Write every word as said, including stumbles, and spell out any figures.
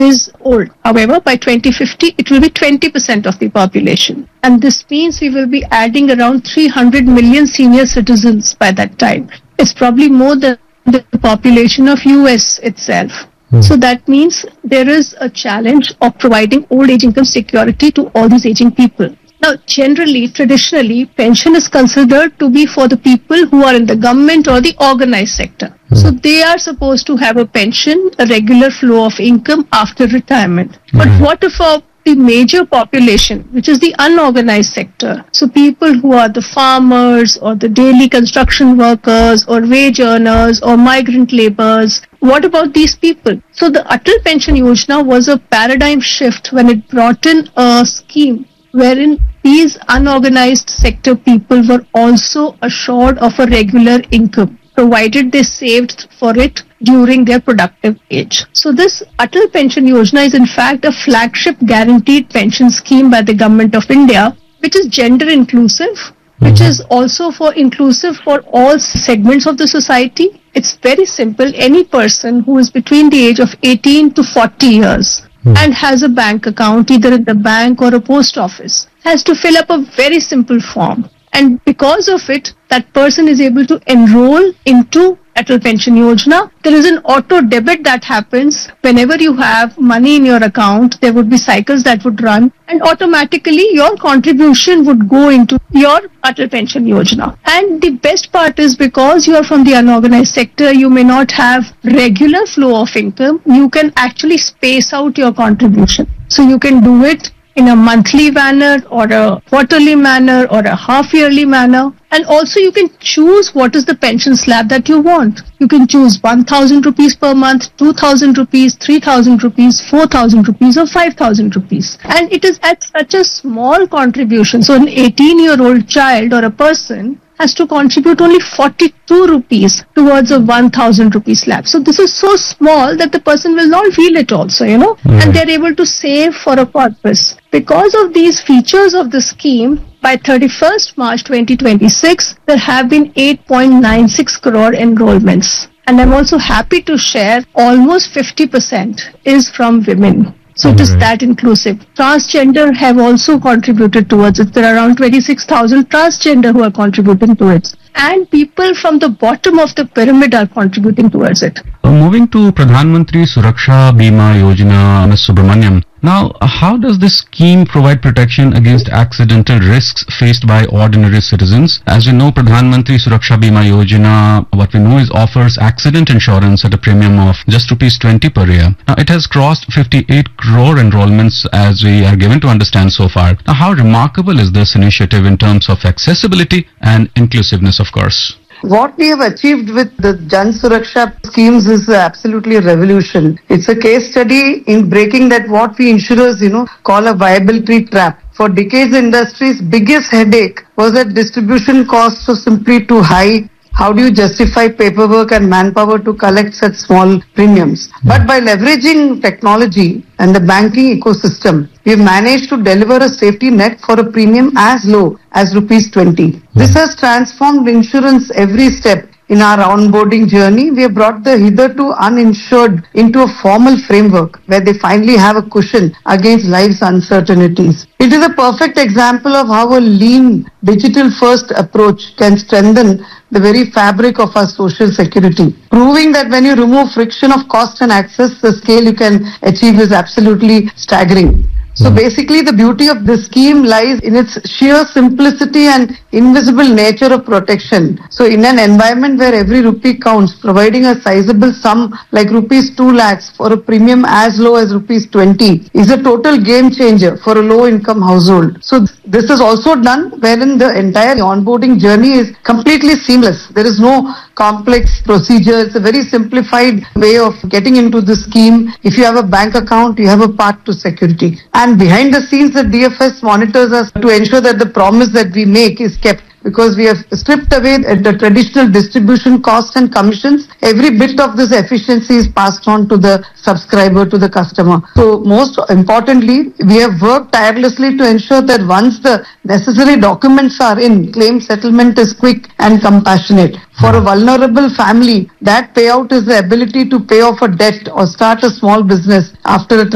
is old. However, by twenty fifty, it will be twenty percent of the population. And this means we will be adding around three hundred million senior citizens by that time. It's probably more than the population of U S itself. Mm. So that means there is a challenge of providing old age income security to all these aging people. Now, generally, traditionally, pension is considered to be for the people who are in the government or the organized sector. Mm. So they are supposed to have a pension, a regular flow of income after retirement. Mm. But what if a the major population, which is the unorganized sector, so people who are the farmers or the daily construction workers or wage earners or migrant laborers, what about these people? So the Atal Pension Yojana was a paradigm shift when it brought in a scheme wherein these unorganized sector people were also assured of a regular income, provided they saved for it during their productive age. So this Atal Pension Yojana is in fact a flagship guaranteed pension scheme by the Government of India, which is gender inclusive, which is also for inclusive for all segments of the society. It's very simple. Any person who is between the age of eighteen to forty years and has a bank account, either in the bank or a post office, has to fill up a very simple form. And because of it, that person is able to enroll into Atal Pension Yojana. There is an auto debit that happens whenever you have money in your account. There would be cycles that would run, and automatically your contribution would go into your Atal Pension Yojana. And the best part is, because you are from the unorganized sector, you may not have regular flow of income. You can actually space out your contribution. So you can do it in a monthly manner or a quarterly manner or a half yearly manner. And also you can choose what is the pension slab that you want. You can choose one thousand rupees per month, two thousand rupees, three thousand rupees, four thousand rupees or five thousand rupees. And it is at such a small contribution. So an eighteen year old child or a person has to contribute only forty-two rupees towards a one thousand rupee slab. So this is so small that the person will not feel it also, you know, mm. and they're able to save for a purpose. Because of these features of the scheme, by thirty-first March twenty twenty-six, there have been eight point nine six crore enrollments. And I'm also happy to share almost fifty percent is from women. So it is that inclusive. Transgender have also contributed towards it. There are around twenty-six thousand transgender who are contributing to it. And people from the bottom of the pyramid are contributing towards it. Uh, moving to Pradhan Mantri Suraksha Bima Yojana, Miz Subramaniam. Now, how does this scheme provide protection against accidental risks faced by ordinary citizens? As we know, Pradhan Mantri Suraksha Bima Yojana, what we know is offers accident insurance at a premium of just rupees twenty per year. Now, it has crossed fifty-eight crore enrollments as we are given to understand so far. Now, how remarkable is this initiative in terms of accessibility and inclusiveness, of course? What we have achieved with the Jan Suraksha schemes is absolutely a revolution. It's a case study in breaking that what we insurers, you know, call a viability trap. For decades, the industry's biggest headache was that distribution costs were simply too high. How do you justify paperwork and manpower to collect such small premiums? But by leveraging technology and the banking ecosystem, we have managed to deliver a safety net for a premium as low as rupees twenty. This has transformed insurance every step. In our onboarding journey, we have brought the hitherto uninsured into a formal framework where they finally have a cushion against life's uncertainties. It is a perfect example of how a lean, digital-first approach can strengthen the very fabric of our social security, proving that when you remove friction of cost and access, the scale you can achieve is absolutely staggering. So basically, the beauty of this scheme lies in its sheer simplicity and invisible nature of protection. So in an environment where every rupee counts, providing a sizable sum like rupees two lakhs for a premium as low as rupees twenty is a total game changer for a low income household. So this is also done wherein the entire onboarding journey is completely seamless. There is no complex procedure. It's a very simplified way of getting into the scheme. If you have a bank account, you have a path to security. And behind the scenes, the D F S monitors us to ensure that the promise that we make is kept, because we have stripped away the traditional distribution costs and commissions. Every bit of this efficiency is passed on to the subscriber, to the customer. So most importantly, we have worked tirelessly to ensure that once the necessary documents are in, claim settlement is quick and compassionate. For a vulnerable family, that payout is the ability to pay off a debt or start a small business after a